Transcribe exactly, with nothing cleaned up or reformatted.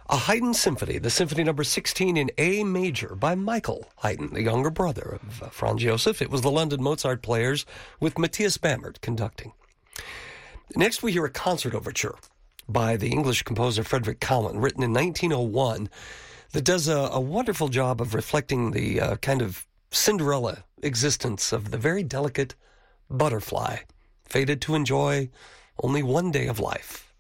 A Haydn Symphony, the Symphony number sixteen in A major by Michael Haydn, the younger brother of uh, Franz Joseph. It was the London Mozart Players with Matthias Bamert conducting. Next, we hear a concert overture by the English composer Frederick Cowan, written in nineteen oh one, that does a, a wonderful job of reflecting the uh, kind of Cinderella existence of the very delicate butterfly, fated to enjoy only one day of life.